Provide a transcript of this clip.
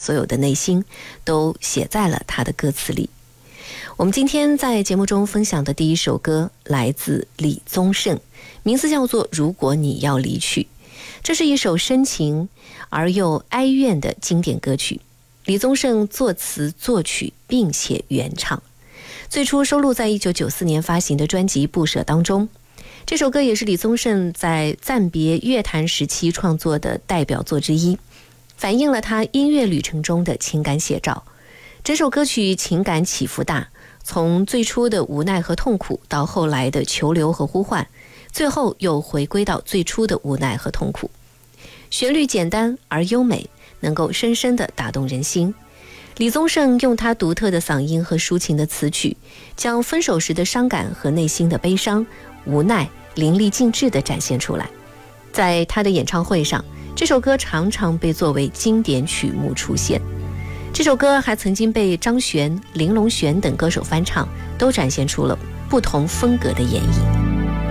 所有的内心都写在了他的歌词里。我们今天在节目中分享的第一首歌来自李宗盛，名字叫做《如果你要离去》。这是一首深情而又哀怨的经典歌曲，李宗盛作词作曲并且原唱，最初收录在1994年发行的专辑《不舍》当中。这首歌也是李宗盛在暂别乐坛时期创作的代表作之一，反映了他音乐旅程中的情感写照。整首歌曲情感起伏大，从最初的无奈和痛苦，到后来的求留和呼唤，最后又回归到最初的无奈和痛苦。旋律简单而优美，能够深深地打动人心。李宗盛用他独特的嗓音和抒情的词曲，将分手时的伤感和内心的悲伤、无奈淋漓尽致地展现出来。在他的演唱会上，这首歌常常被作为经典曲目出现。这首歌还曾经被张悬、林隆璇等歌手翻唱，都展现出了不同风格的演绎。